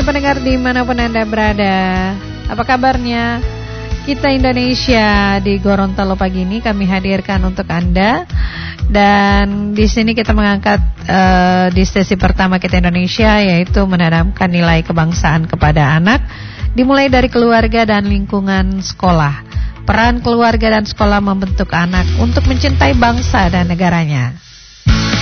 pendengar dimanapun Anda berada. Apa kabarnya? Kita Indonesia di Gorontalo pagi ini kami hadirkan untuk Anda. Dan di sini kita mengangkat di sesi pertama Kita Indonesia, yaitu menanamkan nilai kebangsaan kepada anak, dimulai dari keluarga dan lingkungan sekolah. Peran keluarga dan sekolah membentuk anak untuk mencintai bangsa dan negaranya.